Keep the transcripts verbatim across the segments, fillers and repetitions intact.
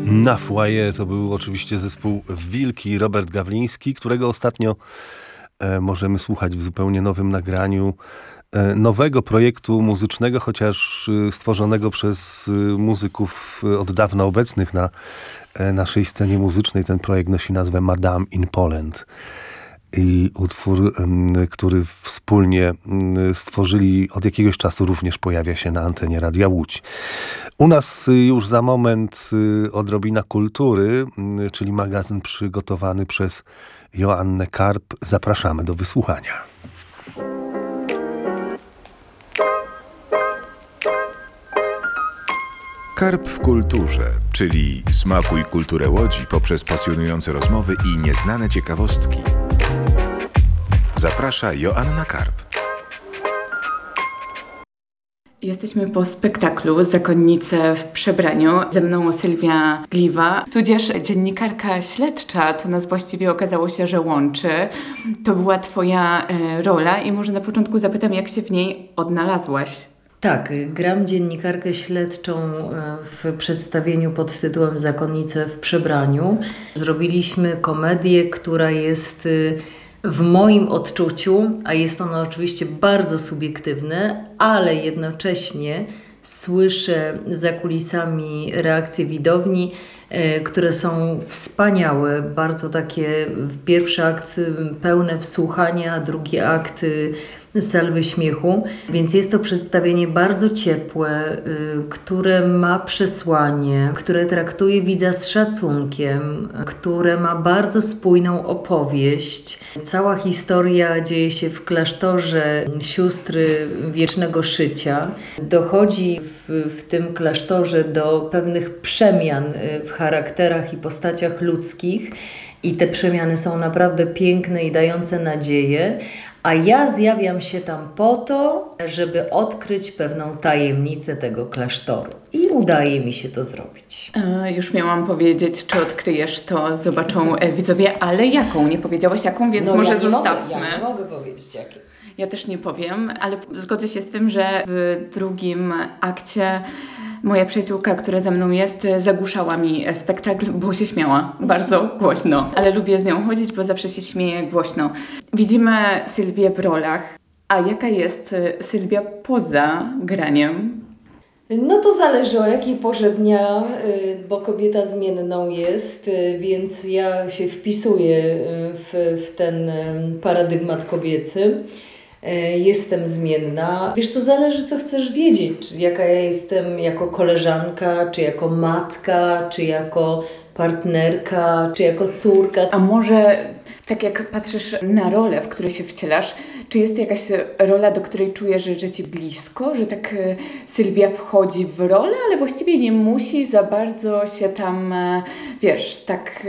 Na foyer to był oczywiście zespół Wilki, Robert Gawliński, którego ostatnio e, możemy słuchać w zupełnie nowym nagraniu e, nowego projektu muzycznego, chociaż e, stworzonego przez e, muzyków e, od dawna obecnych na e, naszej scenie muzycznej. Ten projekt nosi nazwę Madame in Poland. I utwór, który wspólnie stworzyli, od jakiegoś czasu również pojawia się na antenie Radia Łódź. U nas już za moment odrobina kultury, czyli magazyn przygotowany przez Joannę Karp. Zapraszamy do wysłuchania. Karp w kulturze, czyli smakuj kulturę Łodzi poprzez pasjonujące rozmowy i nieznane ciekawostki. Zaprasza Joanna Karp. Jesteśmy po spektaklu Zakonnice w przebraniu. Ze mną Sylwia Gliwa, tudzież dziennikarka śledcza. To nas właściwie okazało się, że łączy. To była twoja e, rola i może na początku zapytam, jak się w niej odnalazłaś? Tak, gram dziennikarkę śledczą w przedstawieniu pod tytułem Zakonnice w przebraniu. Zrobiliśmy komedię, która jest w moim odczuciu, a jest ono oczywiście bardzo subiektywne, ale jednocześnie słyszę za kulisami reakcje widowni, które są wspaniałe, bardzo takie, pierwszy akt pełne wsłuchania, drugi akt salwy śmiechu, więc jest to przedstawienie bardzo ciepłe, y, które ma przesłanie, które traktuje widza z szacunkiem, które ma bardzo spójną opowieść. Cała historia dzieje się w klasztorze sióstry wiecznego szycia. Dochodzi w, w tym klasztorze do pewnych przemian w charakterach i postaciach ludzkich i te przemiany są naprawdę piękne i dające nadzieję. A ja zjawiam się tam po to, żeby odkryć pewną tajemnicę tego klasztoru. I udaje mi się to zrobić. E, już miałam powiedzieć, czy odkryjesz to, zobaczą e, widzowie, ale jaką? Nie powiedziałaś jaką, więc no, może ja zostawmy. Mogę, ja nie mogę powiedzieć jaką. Ja też nie powiem, ale zgodzę się z tym, że w drugim akcie moja przyjaciółka, która ze mną jest, zagłuszała mi spektakl, bo się śmiała bardzo głośno. Ale lubię z nią chodzić, bo zawsze się śmieje głośno. Widzimy Sylwię w rolach. A jaka jest Sylwia poza graniem? No to zależy o jakiej porze dnia, bo kobieta zmienną jest, więc ja się wpisuję w, w ten paradygmat kobiecy. Jestem zmienna. Wiesz, to zależy, co chcesz wiedzieć, czy jaka ja jestem jako koleżanka, czy jako matka, czy jako partnerka, czy jako córka. A może tak jak patrzysz na rolę, w której się wcielasz, czy jest jakaś rola, do której czujesz, że, że ci blisko, że tak Sylwia wchodzi w rolę, ale właściwie nie musi za bardzo się tam, wiesz, tak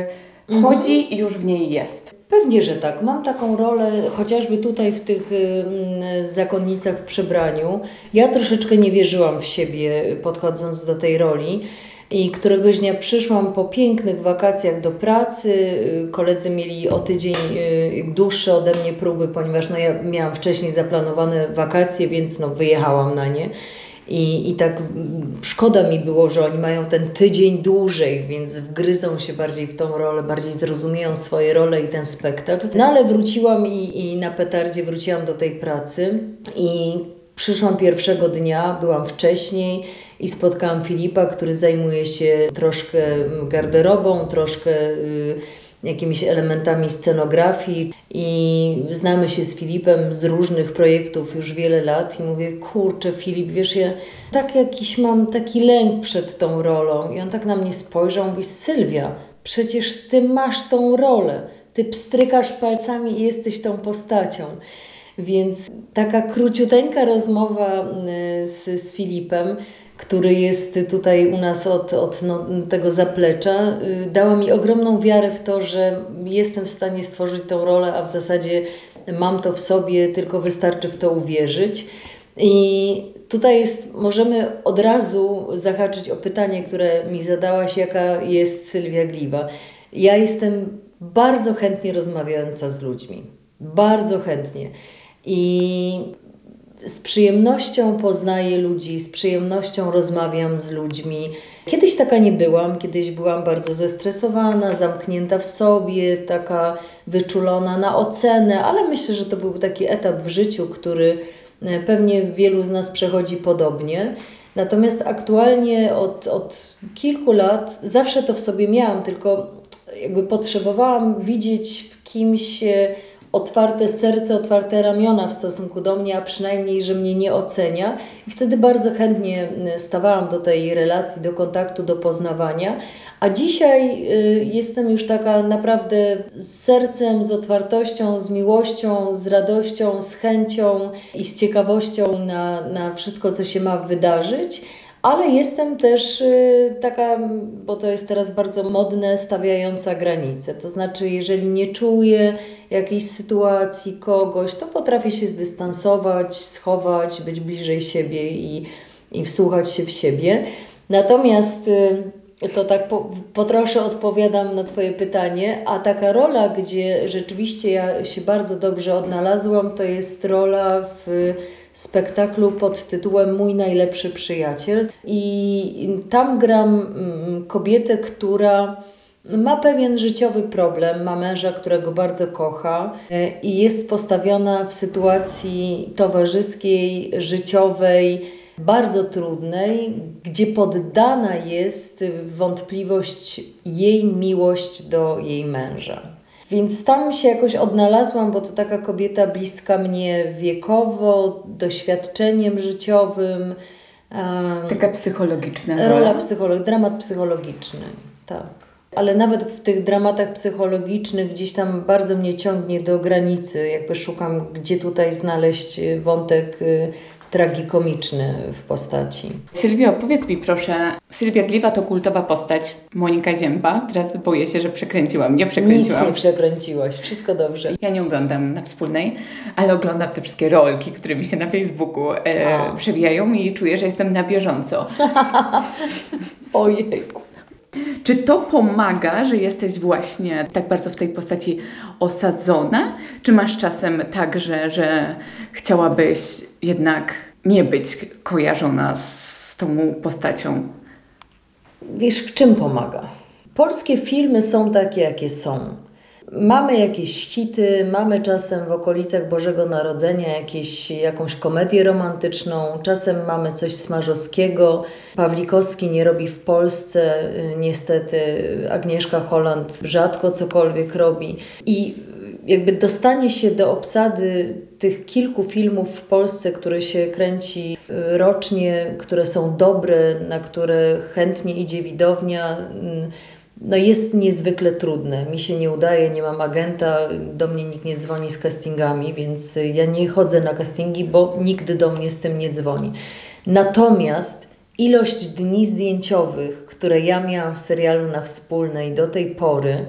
wchodzi mhm. i już w niej jest? Pewnie, że tak. Mam taką rolę, chociażby tutaj w tych y, zakonnicach w przebraniu. Ja troszeczkę nie wierzyłam w siebie, podchodząc do tej roli. I któregoś dnia przyszłam po pięknych wakacjach do pracy. Koledzy mieli o tydzień y, dłuższe ode mnie próby, ponieważ no, ja miałam wcześniej zaplanowane wakacje, więc no, wyjechałam na nie. I, I tak szkoda mi było, że oni mają ten tydzień dłużej, więc wgryzą się bardziej w tą rolę, bardziej zrozumieją swoje role i ten spektakl. No ale wróciłam i, i na petardzie wróciłam do tej pracy i przyszłam pierwszego dnia, byłam wcześniej i spotkałam Filipa, który zajmuje się troszkę garderobą, troszkę y, jakimiś elementami scenografii i znamy się z Filipem z różnych projektów już wiele lat i mówię, kurczę Filip, wiesz, ja tak jakiś mam taki lęk przed tą rolą i on tak na mnie spojrzał, mówi, Sylwia, przecież ty masz tą rolę, ty pstrykasz palcami i jesteś tą postacią. Więc taka króciuteńka rozmowa z, z Filipem, który jest tutaj u nas od, od no, tego zaplecza, yy, dała mi ogromną wiarę w to, że jestem w stanie stworzyć tą rolę, a w zasadzie mam to w sobie, tylko wystarczy w to uwierzyć. I tutaj jest, możemy od razu zahaczyć o pytanie, które mi zadałaś, jaka jest Sylwia Gliwa. Ja jestem bardzo chętnie rozmawiająca z ludźmi. Bardzo chętnie. I z przyjemnością poznaję ludzi, z przyjemnością rozmawiam z ludźmi. Kiedyś taka nie byłam, kiedyś byłam bardzo zestresowana, zamknięta w sobie, taka wyczulona na ocenę, ale myślę, że to był taki etap w życiu, który pewnie wielu z nas przechodzi podobnie. Natomiast aktualnie od, od kilku lat zawsze to w sobie miałam, tylko jakby potrzebowałam widzieć w kimś otwarte serce, otwarte ramiona w stosunku do mnie, a przynajmniej, że mnie nie ocenia. I wtedy bardzo chętnie stawałam do tej relacji, do kontaktu, do poznawania. A dzisiaj y, jestem już taka naprawdę z sercem, z otwartością, z miłością, z radością, z chęcią i z ciekawością na, na wszystko, co się ma wydarzyć. Ale jestem też y, taka, bo to jest teraz bardzo modne, stawiająca granice. To znaczy, jeżeli nie czuję jakiejś sytuacji, kogoś, to potrafię się zdystansować, schować, być bliżej siebie i, i wsłuchać się w siebie. Natomiast y, to tak po, po trosze odpowiadam na Twoje pytanie, a taka rola, gdzie rzeczywiście ja się bardzo dobrze odnalazłam, to jest rola w spektaklu pod tytułem Mój najlepszy przyjaciel. I tam gram kobietę, która ma pewien życiowy problem, ma męża, którego bardzo kocha i jest postawiona w sytuacji towarzyskiej, życiowej, bardzo trudnej, gdzie poddana jest wątpliwość jej miłość do jej męża. Więc tam się jakoś odnalazłam, bo to taka kobieta bliska mnie wiekowo, doświadczeniem życiowym. Taka psychologiczna rola. Rola psycholog, dramat psychologiczny, tak. Ale nawet w tych dramatach psychologicznych gdzieś tam bardzo mnie ciągnie do granicy. Jakby szukam, gdzie tutaj znaleźć wątek tragikomiczny w postaci. Sylwio, powiedz mi proszę, Sylwia Gliwa to kultowa postać, Monika Zięba. Teraz boję się, że przekręciłam, nie przekręciłam. Nic nie przekręciłaś, wszystko dobrze. Ja nie oglądam na Wspólnej, ale oglądam te wszystkie rolki, które mi się na Facebooku e, przewijają i czuję, że jestem na bieżąco. Ojejku. Czy to pomaga, że jesteś właśnie tak bardzo w tej postaci osadzona? Czy masz czasem tak, że, że chciałabyś jednak nie być kojarzona z tą postacią? Wiesz, w czym pomaga? Polskie filmy są takie, jakie są. Mamy jakieś hity, mamy czasem w okolicach Bożego Narodzenia jakieś, jakąś komedię romantyczną, czasem mamy coś smażowskiego. Pawlikowski nie robi w Polsce, niestety Agnieszka Holland rzadko cokolwiek robi. I jakby dostanie się do obsady tych kilku filmów w Polsce, które się kręci rocznie, które są dobre, na które chętnie idzie widownia, no jest niezwykle trudne. Mi się nie udaje, nie mam agenta, do mnie nikt nie dzwoni z castingami, więc ja nie chodzę na castingi, bo nigdy do mnie z tym nie dzwoni. Natomiast ilość dni zdjęciowych, które ja miałam w serialu na Wspólnej do tej pory,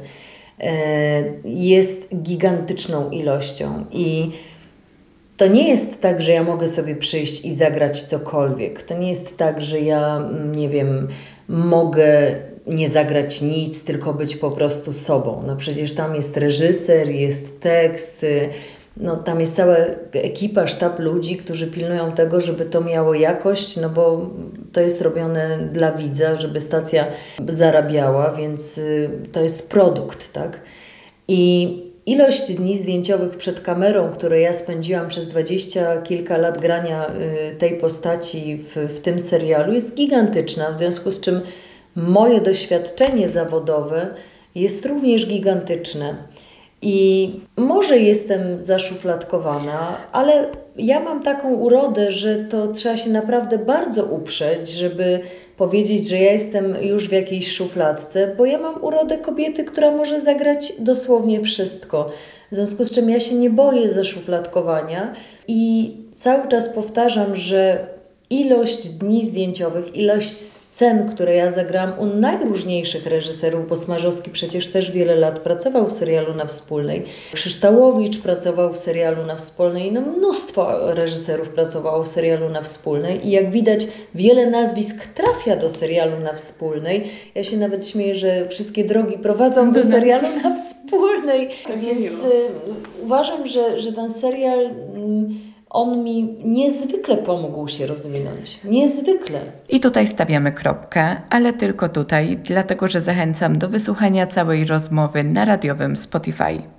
jest gigantyczną ilością i to nie jest tak, że ja mogę sobie przyjść i zagrać cokolwiek. To nie jest tak, że ja, nie wiem, mogę nie zagrać nic, tylko być po prostu sobą. No przecież tam jest reżyser, jest tekst, no tam jest cała ekipa, sztab ludzi, którzy pilnują tego, żeby to miało jakość, no bo to jest robione dla widza, żeby stacja zarabiała, więc to jest produkt, tak? I ilość dni zdjęciowych przed kamerą, które ja spędziłam przez dwadzieścia kilka lat grania tej postaci w, w tym serialu jest gigantyczna, w związku z czym moje doświadczenie zawodowe jest również gigantyczne. I może jestem zaszufladkowana, ale ja mam taką urodę, że to trzeba się naprawdę bardzo uprzeć, żeby powiedzieć, że ja jestem już w jakiejś szufladce, bo ja mam urodę kobiety, która może zagrać dosłownie wszystko. W związku z czym ja się nie boję zaszufladkowania i cały czas powtarzam, że ilość dni zdjęciowych, ilość scen, które ja zagrałam u najróżniejszych reżyserów, bo Smarzowski przecież też wiele lat pracował w serialu na Wspólnej, Krzyształowicz pracował w serialu na Wspólnej, no mnóstwo reżyserów pracowało w serialu na Wspólnej i jak widać wiele nazwisk trafia do serialu na Wspólnej. Ja się nawet śmieję, że wszystkie drogi prowadzą do serialu na Wspólnej, więc y, uważam, że, że ten serial... Y, On mi niezwykle pomógł się rozwinąć. Niezwykle. I tutaj stawiamy kropkę, ale tylko tutaj, dlatego że zachęcam do wysłuchania całej rozmowy na radiowym Spotify.